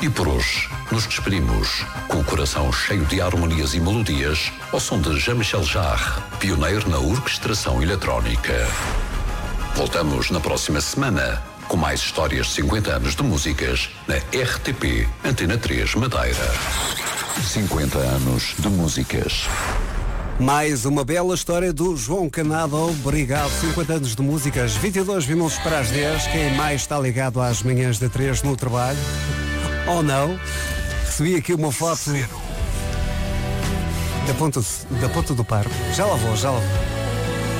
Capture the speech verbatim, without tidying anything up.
E por hoje, nos despedimos com o coração cheio de harmonias e melodias ao som de Jean-Michel Jarre, pioneiro na orquestração eletrónica. Voltamos na próxima semana com mais histórias de cinquenta anos de músicas na R T P Antena três Madeira. cinquenta anos de músicas. Mais uma bela história do João Canado. Obrigado. cinquenta anos de músicas, vinte e dois minutos para as dez. Quem mais está ligado às manhãs da três no trabalho? Ou não? Recebi aqui uma foto da ponta, da ponta do Parque. Já lá vou, já lá vou.